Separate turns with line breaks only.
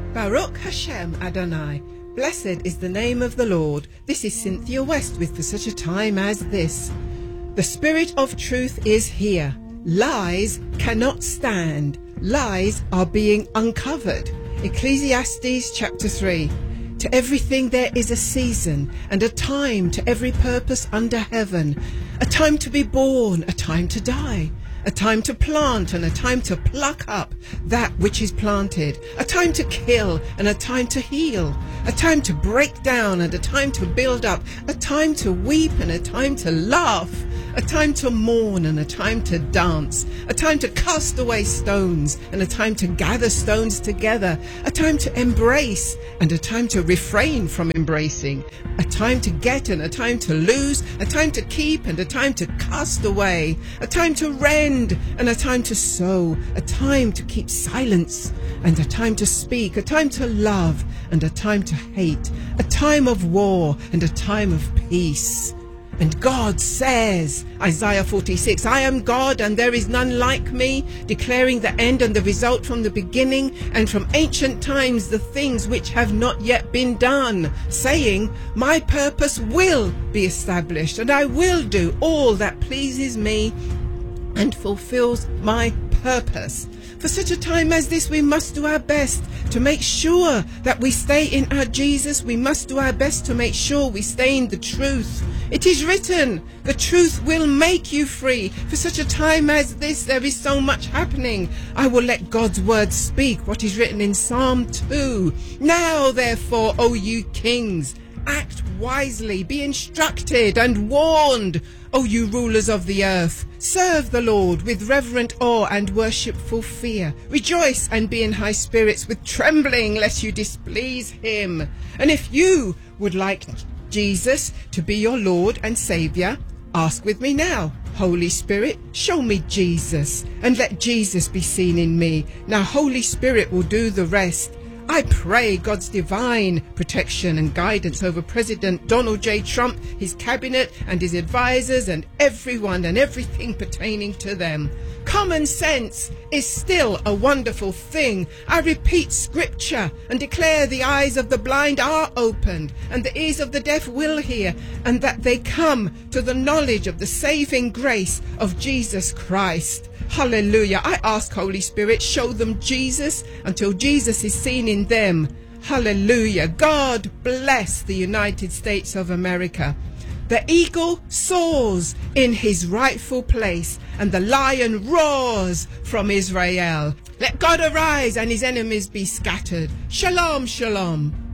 Baruch Hashem Adonai. Blessed is the name of the Lord. This is Cynthia West with For Such a Time as This. The Spirit of Truth is here. Lies cannot stand. Lies are being uncovered. Ecclesiastes chapter 3. To everything there is a season and a time to every purpose under heaven. A time to be born, a time to die. A time to plant and a time to pluck up that which is planted. A time to kill and a time to heal. A time to break down and a time to build up. A time to weep and a time to laugh. A time to mourn and a time to dance. A time to cast away stones and a time to gather stones together. A time to embrace and a time to refrain from embracing. A time to get and a time to lose. A time to keep and a time to cast away. A time to rend and a time to sow. A time to keep silence and a time to speak. A time to love and a time to hate. A time of war and a time of peace. And God says, Isaiah 46, I am God and there is none like me, declaring the end and the result from the beginning, and from ancient times the things which have not yet been done, saying, my purpose will be established, and I will do all that pleases me and fulfills my purpose. For such a time as this, we must do our best to make sure that we stay in our Jesus. We must do our best to make sure we stay in the truth. It is written, the truth will make you free. For such a time as this, there is so much happening. I will let God's word speak what is written in Psalm 2. Now, therefore, O you kings, act wisely, be instructed and warned, O you rulers of the earth. Serve the Lord with reverent awe and worshipful fear. Rejoice and be in high spirits with trembling, lest you displease him. And if you would like Jesus to be your Lord and Saviour, ask with me now. Holy Spirit, show me Jesus, and let Jesus be seen in me. Now Holy Spirit will do the rest. I pray God's divine protection and guidance over President Donald J. Trump, his cabinet and his advisors and everyone and everything pertaining to them. Common sense is still a wonderful thing. I repeat scripture and declare the eyes of the blind are opened and the ears of the deaf will hear, and that they come to the knowledge of the saving grace of Jesus Christ. Hallelujah. I ask, Holy Spirit, show them Jesus until Jesus is seen in them. Hallelujah. God bless the United States of America. The eagle soars in his rightful place and the lion roars from Israel. Let God arise and his enemies be scattered. Shalom, shalom.